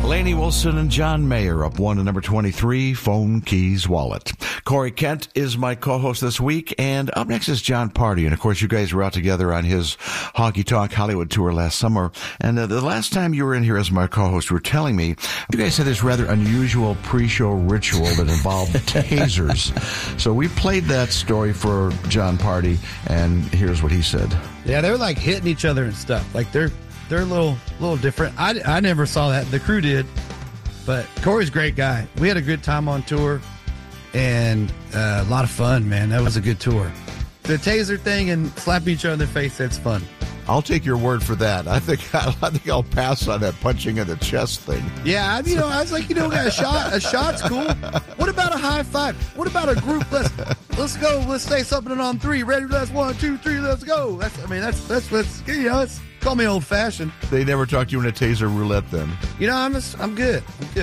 Lainey Wilson and John Mayer up 1 to number 23, Phone Keys Wallet. Corey Kent is my co-host this week, and up next is Jon Pardi. And of course, you guys were out together on his Honky Tonk Hollywood tour last summer. And the last time you were in here as my co-host, you were telling me you guys had this rather unusual pre-show ritual that involved tasers. So we played that story for Jon Pardi, and here's what he said. Yeah, they were like hitting each other and stuff. Like they're a little different. I never saw that. The crew did. But Corey's a great guy. We had a good time on tour and a lot of fun, man. That was a good tour. The taser thing and slapping each other in the face, that's fun. I'll take your word for that. I think I'll pass on that punching in the chest thing. Yeah, I was like, a shot's cool. What about a high five? What about a group? Let's go. Let's say something on 3. Ready? Let's 1, 2, 3. Let's go. That's it's call me old fashioned. They never talked to you in a taser roulette then. I'm good.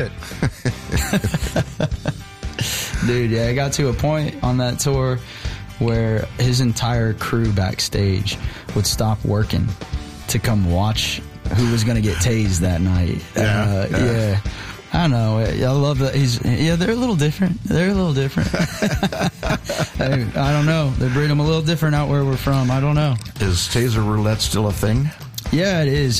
Dude, yeah, I got to a point on that tour where his entire crew backstage would stop working to come watch who was going to get tased that night. Yeah. I don't know. I love that. They're a little different. I don't know. They breed them a little different out where we're from. I don't know. Is taser roulette still a thing? Yeah, it is.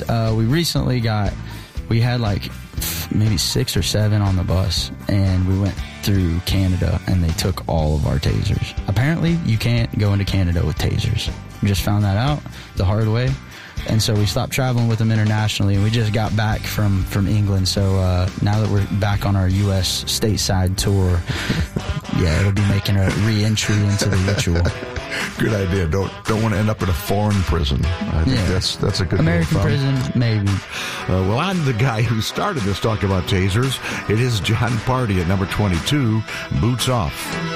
We had like maybe 6 or 7 on the bus, and we went through Canada, and they took all of our tasers. Apparently, you can't go into Canada with tasers. We just found that out the hard way. And so we stopped traveling with them internationally, and we just got back from England. So now that we're back on our U.S. stateside tour, yeah, it'll be making a re-entry into the ritual. Good idea. Don't want to end up in a foreign prison. I think that's a good American prison, maybe. Well, I'm the guy who started this talk about tasers. It is Jon Pardi at number 22, Boots Off.